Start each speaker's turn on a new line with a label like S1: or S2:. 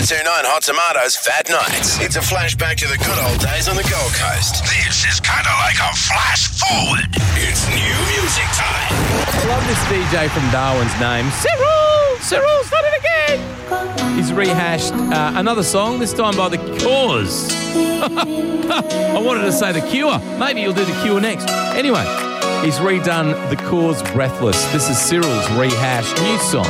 S1: 1029 Hot Tomatoes Fat Nights. It's a flashback to the good old days on the Gold Coast. This is kind of like a flash forward. It's new music time.
S2: I love this DJ from Darwin's name. Cyril's done it again. He's rehashed another song, this time by The Cause. I wanted to say The Cure. Maybe you'll do The Cure next. Anyway, he's redone The Cause Breathless. This is Cyril's rehashed new song.